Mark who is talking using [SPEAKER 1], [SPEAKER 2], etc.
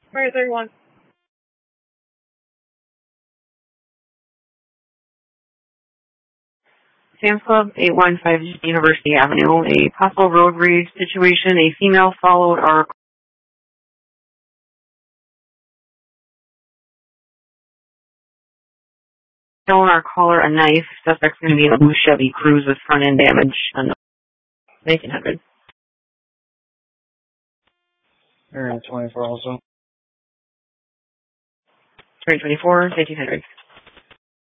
[SPEAKER 1] Alright, 31.
[SPEAKER 2] Sam's Club, 815 University Avenue. A possible road rage situation. A female followed our stolen our caller a knife. Suspect's going to be in a blue Chevy Cruze with front end damage on 1900.
[SPEAKER 3] 24 also.
[SPEAKER 2] 2024, 1900.